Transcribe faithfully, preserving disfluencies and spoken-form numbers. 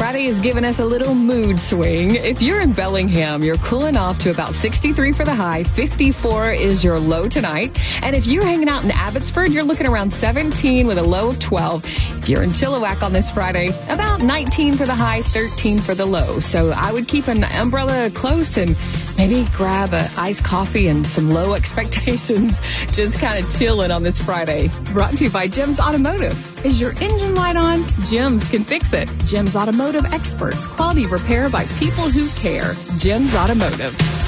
Friday is giving us a little mood swing. If you're in Bellingham, you're cooling off to about sixty-three for the high. fifty-four is your low tonight. And if you're hanging out in Abbotsford, you're looking around seventeen with a low of twelve. If you're in Chilliwack on this Friday, about nineteen for the high, thirteen for the low. So I would keep an umbrella close and maybe grab an iced coffee and some low expectations. Just kind of chilling on this Friday. Brought to you by Jim's Automotive. Is your engine light on? Jim's can fix it. Jim's Automotive experts. Quality repair by people who care. Jim's Automotive.